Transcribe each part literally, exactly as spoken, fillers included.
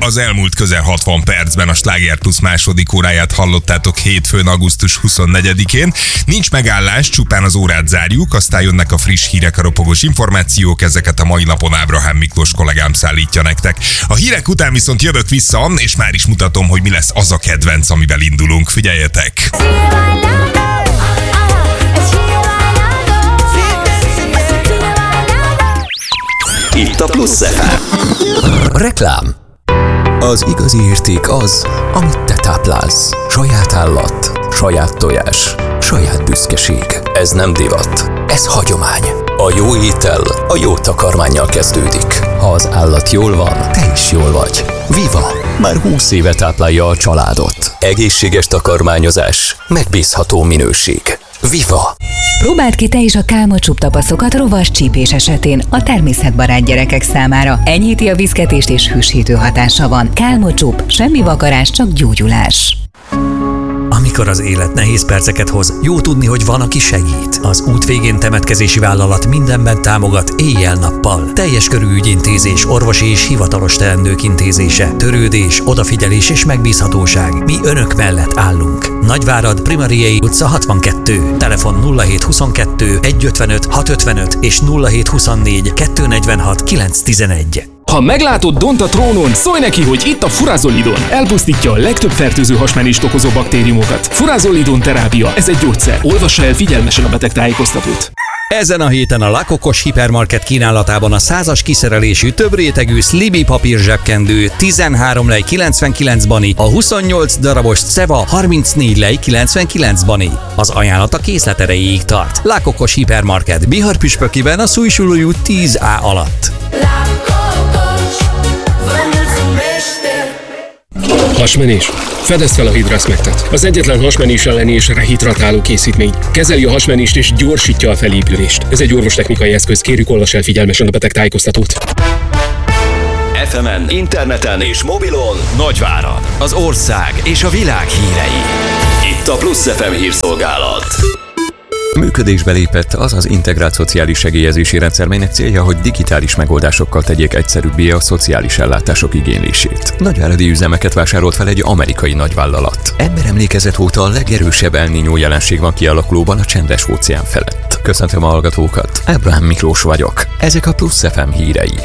Az elmúlt közel hatvan percben a Sláger Plus második óráját hallottátok hétfőn, augusztus huszonnegyedikén. Nincs megállás, csupán az órát zárjuk, aztán jönnek a friss hírek, a ropogós információk, ezeket a mai napon Ábrahám Miklós kollégám szállítja nektek. A hírek után viszont jövök vissza, és már is mutatom, hogy mi lesz az a kedvenc, amivel indulunk. Figyeljetek! Itt a Plusz ef em. Reklám. Az igazi érték az, amit te táplálsz. Saját állat, saját tojás, saját büszkeség. Ez nem divat, ez hagyomány. A jó étel a jó takarmánnyal kezdődik. Ha az állat jól van, te is jól vagy. Viva! Már húsz éve táplálja a családot. Egészséges takarmányozás, megbízható minőség. Viva! Próbáld ki te is a Kálmocsup tapaszokat rovas csípés esetén a természetbarát gyerekek számára. Enyhíti a viszketést és hűsítő hatása van. Kálmocsup, semmi vakarás, csak gyógyulás. Amikor az élet nehéz perceket hoz, jó tudni, hogy van, aki segít. Az út végén temetkezési vállalat mindenben támogat éjjel-nappal. Teljes körű ügyintézés, orvosi és hivatalos teendők intézése, törődés, odafigyelés és megbízhatóság. Mi önök mellett állunk. Nagyvárad, Primariei utca hatvankettő. Telefon nulla hét huszonkettő egyszázötvenöt hatszázötvenöt és nulla hét huszonnégy kétszáznegyvenhat kilencszáztizenegy. Ha meglátod Dont a trónon, szólj neki, hogy itt a Furazolidon. Elpusztítja a legtöbb fertőző hasmenést okozó baktériumokat. Furazolidon terápia, ez egy gyógyszer. Olvassa el figyelmesen a betegtájékoztatót. Ezen a héten a Lakokos Hipermarket kínálatában a százas kiszerelésű több rétegű Sliby papír zsebkendő tizenhárom lej kilencvenkilenc bani, a huszonnyolc darabos Ceva harmincnégy lej kilencvenkilenc bani. Az ajánlat a készlet erejéig tart. Lakokos Hipermarket Bihar püspökiben a Szújsulói út tíz á alatt. Hasmenés? Fedezd fel a Hidrasmectet. Az egyetlen hasmenés elleni és rehidratáló készítmény. Kezeli a hasmenést és gyorsítja a felépülést. Ez egy orvostechnikai eszköz, kérjük, olvass el figyelmesen a betegtájékoztatót. ef emen, interneten és mobilon Nagyvárad, az ország és a világ hírei. Itt a Plusz ef em hírszolgálat. Működésbe lépett az az integrált szociális segélyezési rendszer, melynek célja, hogy digitális megoldásokkal tegyék egyszerűbbé a szociális ellátások igénylését. Nagyváradi üzemeket vásárolt fel egy amerikai nagyvállalat. Emberemlékezet óta a legerősebb El Niño jelenség van kialakulóban a csendes óceán felett. Köszöntöm a hallgatókat, Ábrahám Miklós vagyok. Ezek a Plusz ef em hírei.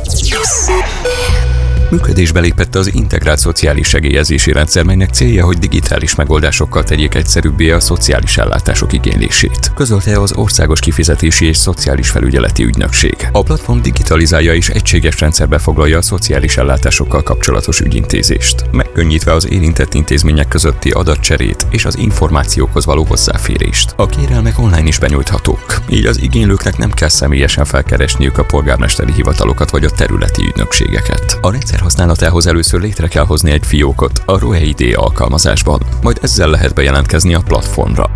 Működésbe lépett az integrált szociális segélyezési rendszer, melynek célja, hogy digitális megoldásokkal tegyék egyszerűbbé a szociális ellátások igénylését. Közölte az Országos Kifizetési és Szociális Felügyeleti Ügynökség. A platform digitalizálja és egységes rendszerbe foglalja a szociális ellátásokkal kapcsolatos ügyintézést, megkönnyítve az érintett intézmények közötti adatcserét és az információkhoz való hozzáférést. A kérelmek online is benyújthatók, így az igénylőknek nem kell személyesen felkeresniük a polgármesteri hivatalokat vagy a területi ügynökségeket. A rendszer használatához először létre kell hozni egy fiókot a RoeID alkalmazásban, majd ezzel lehet bejelentkezni a platformra.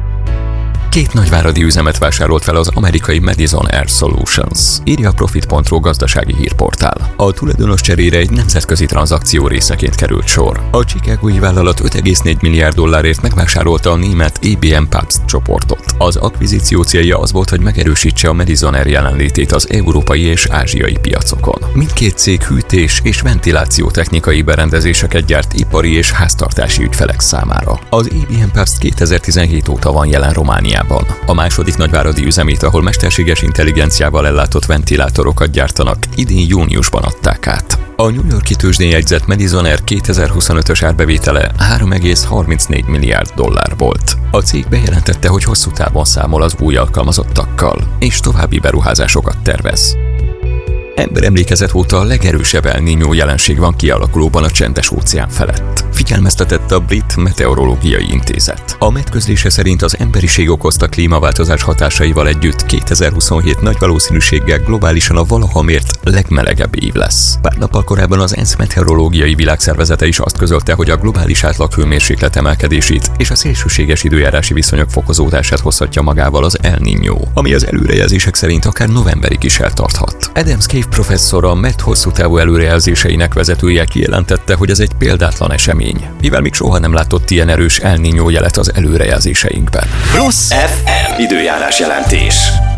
Két nagyváradi üzemet vásárolt fel az amerikai Madison Air Solutions, írja a Profit pont ro gazdasági hírportál. A tulajdonos cserére egy nemzetközi tranzakció részeként került sor. A chicagói vállalat öt egész négy milliárd dollárért megvásárolta a német á bé em Pabst csoportot. Az akvizíció célja az volt, hogy megerősítse a Madison Air jelenlétét az európai és ázsiai piacokon. Mindkét cég hűtés és ventiláció technikai berendezéseket gyárt ipari és háztartási ügyfelek számára. Az á bé em Pabst kétezer-tizenhét óta van jelen Romániában. A második nagyváradi üzemét, ahol mesterséges intelligenciával ellátott ventilátorokat gyártanak, idén júniusban adták át. A New York-i tőzsdén jegyzett Madison Air kétezer-huszonötös árbevétele három egész harmincnégy milliárd dollár volt. A cég bejelentette, hogy hosszú távon számol az új alkalmazottakkal, és további beruházásokat tervez. Emberemlékezet óta a legerősebb El Niño jelenség van kialakulóban a csendes óceán felett. Figyelmeztetett a Brit Meteorológiai Intézet. A med közlése szerint az emberiség okozta klímaváltozás hatásaival együtt kétezer-huszonhét nagy valószínűséggel globálisan a valaha mért legmelegebb év lesz. Pár nappal korábban az ENSZ Meteorológiai Világszervezete is azt közölte, hogy a globális átlag hőmérséklet emelkedését és a szélsőséges időjárási viszonyok fokozódását hozhatja magával az El Niño, ami az előrejelzések szerint akár novemberig is eltarthat. Adam Scaife professzor, a med hosszú távú előrejelzéseinek vezetője kijelentette, hogy ez egy példátlan esemény, mivel még soha nem látott ilyen erős El Niño jelet az előrejelzéseinkben. Plusz ef em időjárás jelentés.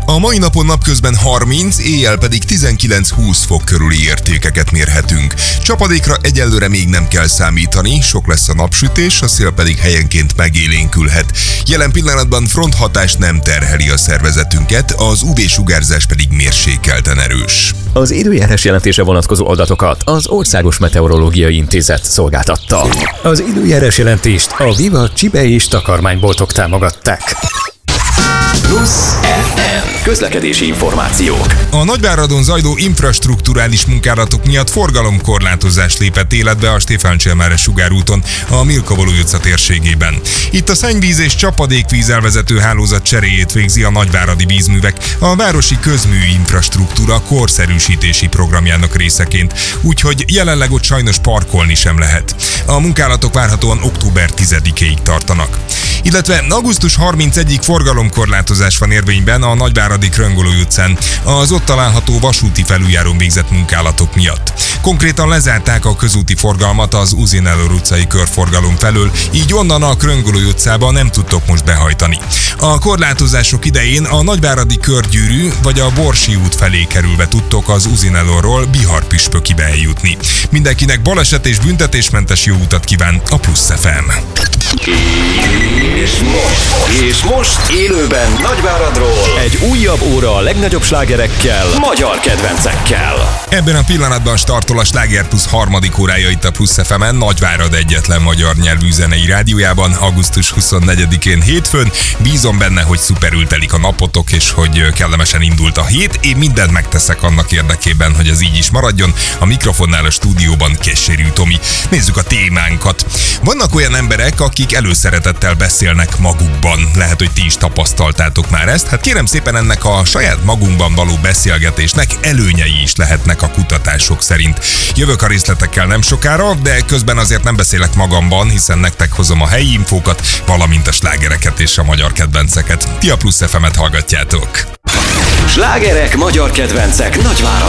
A mai napon napközben harminc, éjjel pedig tizenkilenc-húsz fok körüli értékeket mérhetünk. Csapadékra egyelőre még nem kell számítani, sok lesz a napsütés, a szél pedig helyenként megélénkülhet. Jelen pillanatban fronthatás nem terheli a szervezetünket, az ú vé-sugárzás pedig mérsékelten erős. Az időjárás jelentése vonatkozó adatokat az Országos Meteorológiai Intézet szolgáltatta. Az időjárás jelentést a Viva Csibe és takarmányboltok támogatták. Plusz ef em. Közlekedési információk. A Nagyváradon zajló infrastrukturális munkálatok miatt forgalomkorlátozás lépett életbe a Stefán Cselmare sugárúton, a Milka-Balúj utca térségében. Itt a szennyvíz és csapadékvíz elvezető hálózat cseréjét végzi a Nagyváradi Vízművek, a városi közmű infrastruktúra korszerűsítési programjának részeként, úgyhogy jelenleg ott sajnos parkolni sem lehet. A munkálatok várhatóan október tizedikéig tartanak. Illetve augusztus harmincegyedikéig forgalomkorlátozás van érvényben a Nagyváradi Kröngolói utcán, az ott található vasúti felüljárón végzett munkálatok miatt. Konkrétan lezárták a közúti forgalmat az Uzinelor utcai körforgalom felől, így onnan a Kröngolói utcába nem tudtok most behajtani. A korlátozások idején a Nagyváradi körgyűrű vagy a Borsi út felé kerülve tudtok az Uzinelorról Bihar-Püspökibe eljutni. Mindenkinek baleset és büntetésmentes jó utat kíván a Plusz ef em. És most, és most élőben Nagyváradról egy újabb óra a legnagyobb slágerekkel, magyar kedvencekkel. Ebben a pillanatban startol a Sláger Plusz harmadik órája itt a Plusz ef emen, Nagyvárad egyetlen magyar nyelvű zenei rádiójában, augusztus huszonnegyedikén hétfőn. Bízom benne, hogy szuperül telik a napotok, és hogy kellemesen indult a hét. Én mindent megteszek annak érdekében, hogy ez így is maradjon. A mikrofonnál a stúdióban Kessérű Tomi. Nézzük a témánkat. Vannak olyan emberek, akik előszeretettel beszélnek magukban. Lehet, hogy ti is tapasztaltátok már ezt. Hát kérem szépen, ennek a saját magunkban való beszélgetésnek előnyei is lehetnek a kutatások szerint. Jövök a részletekkel nem sokára, de közben azért nem beszélek magamban, hiszen nektek hozom a helyi infókat, valamint a slágereket és a magyar kedvenceket. Ti a Plusz ef emet hallgatjátok. Slágerek, magyar kedvencek Nagyvárad.